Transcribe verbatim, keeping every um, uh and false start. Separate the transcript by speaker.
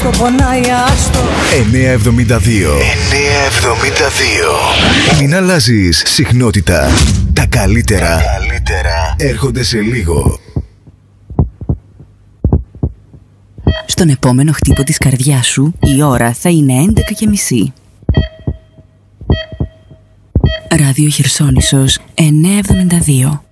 Speaker 1: άστο, πονάει άστο.
Speaker 2: εννιακόσια εβδομήντα δύο. εννιακόσια εβδομήντα δύο. Μην αλλάζεις συχνότητα. Τα καλύτερα, Τα καλύτερα έρχονται σε λίγο.
Speaker 3: Στον επόμενο χτύπο της καρδιάς σου η ώρα θα είναι έντεκα και μισή. Ράδιο Χερσόνησος εννιακόσια εβδομήντα δύο.